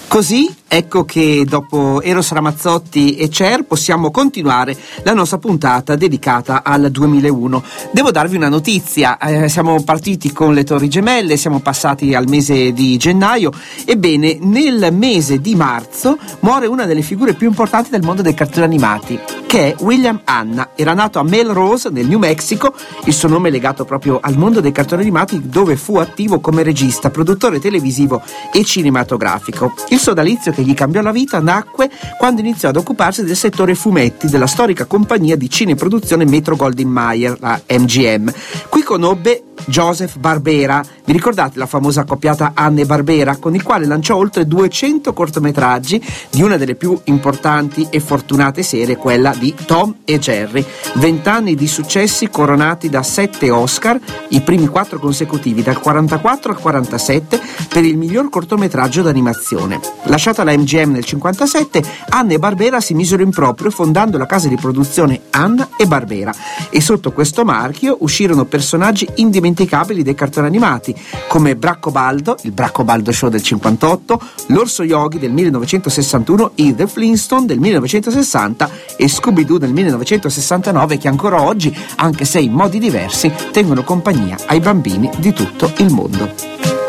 Così ecco che dopo Eros Ramazzotti e Cher possiamo continuare la nostra puntata dedicata al 2001. Devo darvi una notizia, siamo partiti con le Torri Gemelle, siamo passati al mese di gennaio. Ebbene, nel mese di marzo muore una delle figure più importanti del mondo dei cartoni animati, che è William Hanna. Era nato a Melrose nel New Mexico, il suo nome è legato proprio al mondo dei cartoni animati, dove fu attivo come regista, produttore televisivo e cinematografico. Il sodalizio che gli cambiò la vita nacque quando iniziò ad occuparsi del settore fumetti della storica compagnia di cineproduzione Metro-Goldwyn-Mayer, la MGM. Qui conobbe Joseph Barbera, vi ricordate la famosa accoppiata Hanna-Barbera, con il quale lanciò oltre 200 cortometraggi di una delle più importanti e fortunate serie, quella di Tom e Jerry. 20 anni di successi coronati da 7 Oscar, i primi 4 consecutivi dal 44 al 47 per il miglior cortometraggio d'animazione. Lasciata la MGM nel 57, Hanna-Barbera si misero in proprio fondando la casa di produzione Hanna-Barbera, e sotto questo marchio uscirono personaggi indimenticabili dei cartoni animati come Braccobaldo, il Braccobaldo Show del 58, l'Orso Yogi del 1961, i The Flintstone del 1960 e Scooby-Doo del 1969, che ancora oggi, anche se in modi diversi, tengono compagnia ai bambini di tutto il mondo.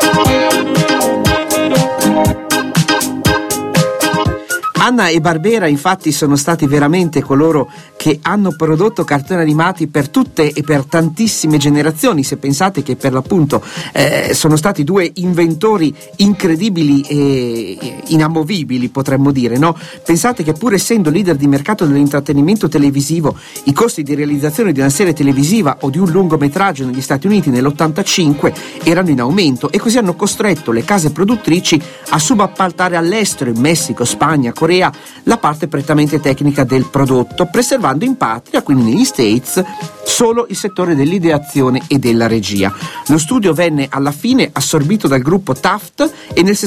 Hanna-Barbera infatti sono stati veramente coloro che hanno prodotto cartoni animati per tutte e per tantissime generazioni. Se pensate che per l'appunto sono stati due inventori incredibili e inamovibili, potremmo dire, no? Pensate che pur essendo leader di mercato dell'intrattenimento televisivo, i costi di realizzazione di una serie televisiva o di un lungometraggio negli Stati Uniti nell'85 erano in aumento, e così hanno costretto le case produttrici a subappaltare all'estero, in Messico, Spagna, Corea, la parte prettamente tecnica del prodotto, preservando in patria, quindi negli States, solo il settore dell'ideazione e della regia. Lo studio venne alla fine assorbito dal gruppo Taft e nel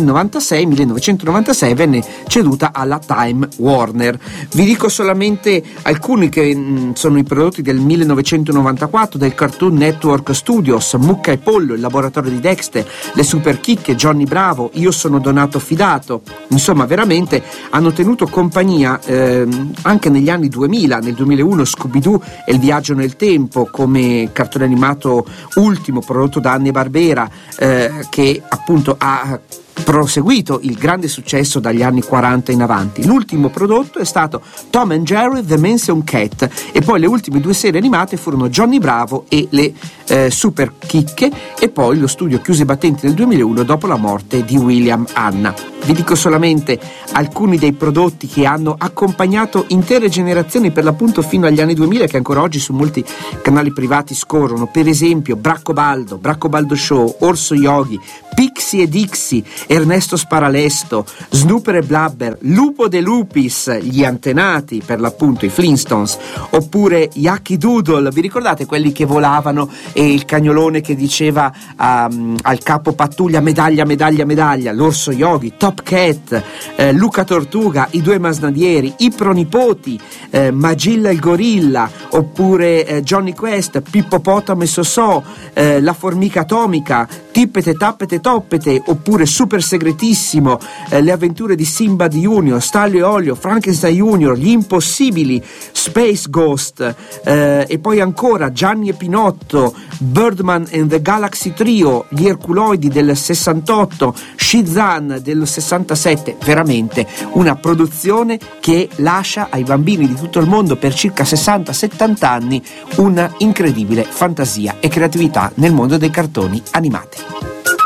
1996 venne ceduta alla Time Warner. Vi dico solamente alcuni che sono i prodotti del 1994 del Cartoon Network Studios: Mucca e Pollo, il laboratorio di Dexter, le Super Chicche, Johnny Bravo, Io sono Donato Fidato. Insomma, veramente hanno tenuto compagnia anche negli anni 2000. Nel 2001 Scooby-Doo e il viaggio nel tempo, come cartone animato ultimo prodotto da Hanna-Barbera, che appunto ha proseguito il grande successo dagli anni 40 in avanti. L'ultimo prodotto è stato Tom and Jerry The Mansion Cat, e poi le ultime 2 serie animate furono Johnny Bravo e le Super Chicche, e poi lo studio chiuse i battenti nel 2001 dopo la morte di William Hanna. Vi dico solamente alcuni dei prodotti che hanno accompagnato intere generazioni, per l'appunto fino agli anni 2000, che ancora oggi su molti canali privati scorrono. Per esempio Braccobaldo, Braccobaldo Show, Orso Yogi, Pixie e Dixie, Ernesto Sparalesto, Snooper e Blubber, Lupo de Lupis, gli antenati, per l'appunto i Flintstones, oppure Yankee Doodle. Vi ricordate quelli che volavano e il cagnolone che diceva al capo pattuglia medaglia, medaglia, medaglia? L'Orso Yogi, Top Cat, Luca Tortuga, i 2 Masnadieri, i Pronipoti, Magilla il Gorilla, oppure Johnny Quest, Pippopotamo e Sosò, la Formica Atomica, Tippete Tappete Toppete, oppure Super Segretissimo, le avventure di Sinbad Junior, Stanlio e Olio, Frankenstein Junior, Gli Impossibili, Space Ghost, e poi ancora Gianni e Pinotto, Birdman and the Galaxy Trio, Gli Erculoidi del 68, Shizan del 67. Veramente una produzione che lascia ai bambini di tutto il mondo per circa 60-70 anni una incredibile fantasia e creatività nel mondo dei cartoni animati.